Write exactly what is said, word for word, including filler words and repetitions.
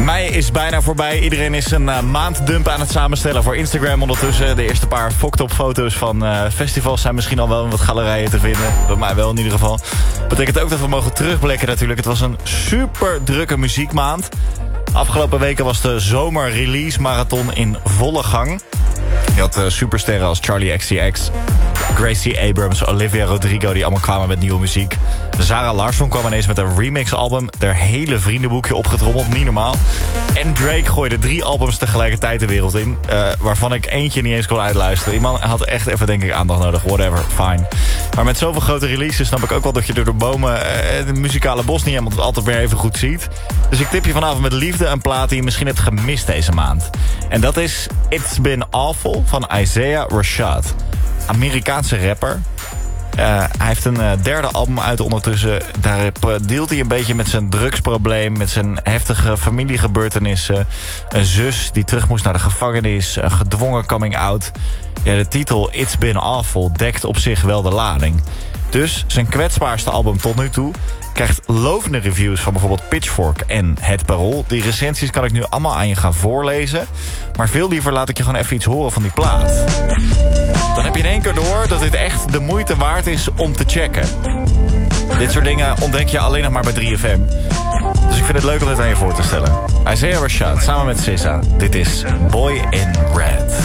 Mei is bijna voorbij. Iedereen is een uh, maanddump aan het samenstellen voor Instagram ondertussen. De eerste paar foktop foto's van uh, festivals zijn misschien al wel in wat galerijen te vinden. Bij mij wel in ieder geval. Betekent ook dat we mogen terugblikken natuurlijk. Het was een super drukke muziekmaand. Afgelopen weken was de zomer release marathon in volle gang. Je had uh, supersterren als Charlie X C X, Gracie Abrams, Olivia Rodrigo, die allemaal kwamen met nieuwe muziek. Zara Larsson kwam ineens met een remix-album. Haar hele vriendenboekje opgetrommeld, niet normaal. En Drake gooide drie albums tegelijkertijd de wereld in. Uh, waarvan ik eentje niet eens kon uitluisteren. Die man had echt even, denk ik, aandacht nodig. Whatever, fine. Maar met zoveel grote releases snap ik ook wel dat je door de bomen uh, het muzikale bos niet helemaal altijd weer even goed ziet. Dus ik tip je vanavond met liefde een plaat die je misschien hebt gemist deze maand. En dat is It's Been Awful van Isaiah Rashad. Amerikaanse rapper. Uh, hij heeft een uh, derde album uit ondertussen. Daar deelt hij een beetje met zijn drugsprobleem, met zijn heftige familiegebeurtenissen. Een zus die terug moest naar de gevangenis, een gedwongen coming out. Ja, de titel It's Been Awful dekt op zich wel de lading. Dus zijn kwetsbaarste album tot nu toe krijgt lovende reviews van bijvoorbeeld Pitchfork en Het Parool. Die recensies kan ik nu allemaal aan je gaan voorlezen. Maar veel liever laat ik je gewoon even iets horen van die plaat. Dan heb je in één keer door dat dit echt de moeite waard is om te checken. Dit soort dingen ontdek je alleen nog maar bij drie F M. Dus ik vind het leuk om dit aan je voor te stellen. Isaiah Rashad samen met S Z A. Dit is Boy in Red.